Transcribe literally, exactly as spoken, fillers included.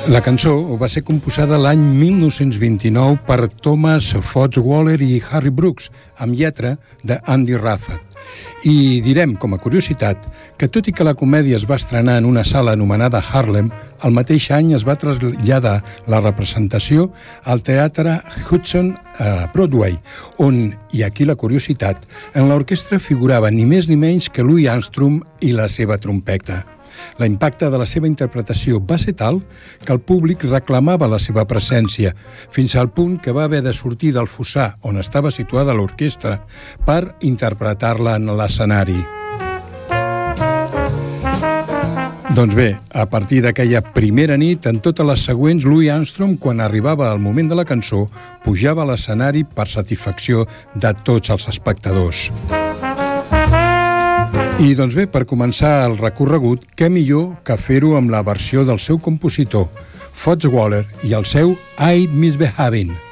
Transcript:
La cançó va ser composada l'any mil nou-cents vint-i-nou per Thomas Fotz-Waller i Harry Brooks, amb lletra d'Andy Rathod. I direm, com a curiositat, que tot i que la comèdia es va estrenar en una sala anomenada Harlem, el mateix any es va traslladar la representació al Teatre Hudson a Broadway, on, i aquí la curiositat, en l'orquestra figurava ni més ni menys que Louis Armstrong i la seva trompeta. L'impacte de la seva interpretació va ser tal que el públic reclamava la seva presència, fins al punt que va haver de sortir del fossar on estava situada l'orquestra per interpretar-la en l'escenari. Doncs bé, a partir d'aquella primera nit, en totes les següents, Louis Armstrong, quan arribava al moment de la cançó, pujava a l'escenari per satisfacció de tots els espectadors. I doncs bé, per començar el recorregut, què millor que fer-ho amb la versió del seu compositor, Fotz-Waller, i el seu I Misbehavin'.